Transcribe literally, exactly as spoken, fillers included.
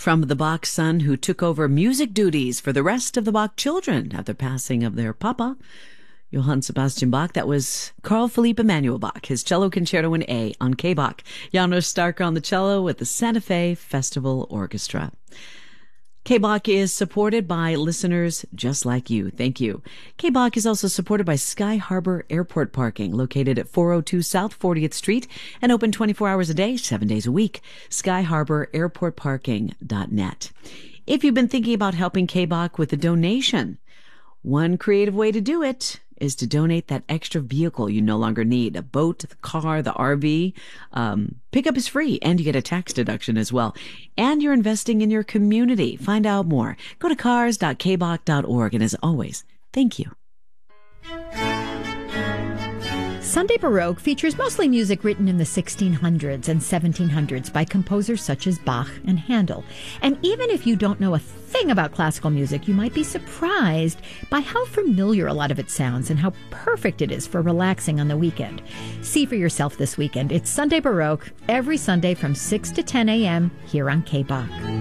from the Bach son who took over music duties for the rest of the Bach children after passing of their papa, Johann Sebastian Bach. That was Carl Philipp Emanuel Bach, his cello concerto in A on K-Bach. Janos Starker on the cello with the Santa Fe Festival Orchestra. K-Bach is supported by listeners just like you. Thank you. K-Bach is also supported by Sky Harbor Airport Parking, located at four oh two South fortieth Street and open twenty-four hours a day, seven days a week. sky harbor airport parking dot net. If you've been thinking about helping K-Bach with a donation, one creative way to do it is to donate that extra vehicle you no longer need. A boat, the car, the R V. Um, pickup is free, and you get a tax deduction as well. And you're investing in your community. Find out more. Go to cars dot k bach dot org. And as always, thank you. Sunday Baroque features mostly music written in the sixteen hundreds and seventeen hundreds by composers such as Bach and Handel. And even if you don't know a thing about classical music, you might be surprised by how familiar a lot of it sounds and how perfect it is for relaxing on the weekend. See for yourself this weekend. It's Sunday Baroque every Sunday from six to ten a.m. here on K-Bach.